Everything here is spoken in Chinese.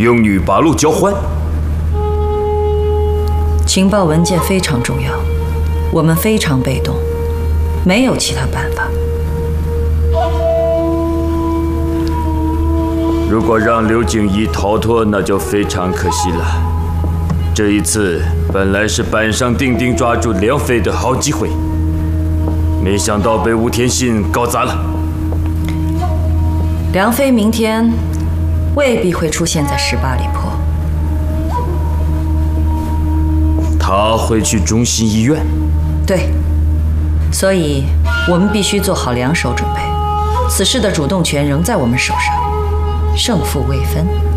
用女八路交换？ 情报文件非常重要，我们非常被动，没有其他办法。 如果让刘景怡逃脱，那就非常可惜了。这一次本来是板上钉钉抓住梁飞的好机会，没想到被吴天信搞砸了。 梁飞明天未必会出现在18里坡， 他会去中心医院。 对，所以我们必须做好两手准备。此事的主动权仍在我们手上，胜负未分。